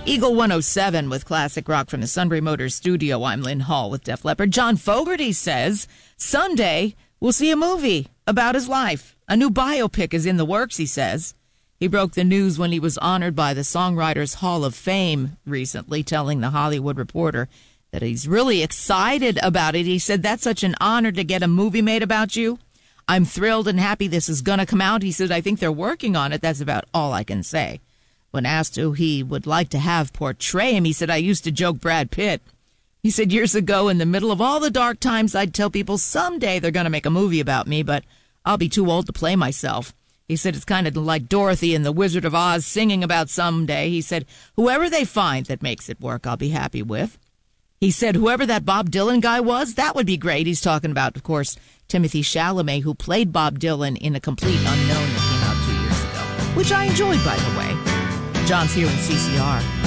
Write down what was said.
Eagle 107 with classic rock from the Sunbury Motors studio. I'm Lynn Hall with Def Leppard. John Fogerty says someday we'll see a movie about his life. A new biopic is in the works, he says. He broke the news when he was honored by the Songwriters Hall of Fame recently, telling The Hollywood Reporter that he's really excited about it. He said, that's such an honor to get a movie made about you. I'm thrilled and happy this is going to come out. He said, I think they're working on it. That's about all I can say. When asked who he would like to have portray him, he said, I used to joke Brad Pitt. He said, years ago, in the middle of all the dark times, I'd tell people someday they're going to make a movie about me, but I'll be too old to play myself. He said, it's kind of like Dorothy in The Wizard of Oz singing about someday. He said, whoever they find that makes it work, I'll be happy with. He said, whoever that Bob Dylan guy was, that would be great. He's talking about, of course, Timothy Chalamet, who played Bob Dylan in A Complete Unknown that came out 2 years ago, which I enjoyed, by the way. John's here in CCR.